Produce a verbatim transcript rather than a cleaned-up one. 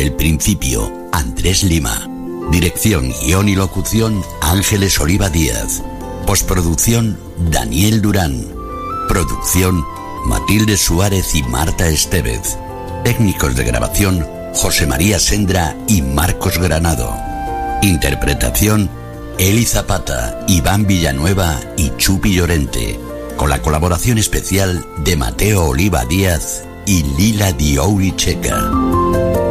el principio, Andrés Lima. Dirección, guión y locución, Ángeles Oliva Díaz. Postproducción, Daniel Durán. Producción, Matilde Suárez y Marta Estevez. Técnicos de grabación, José María Sendra y Marcos Granado. Interpretación, Eli Zapata, Iván Villanueva y Chupi Llorente, con la colaboración especial de Mateo Oliva Díaz y Lila Diouri Checa.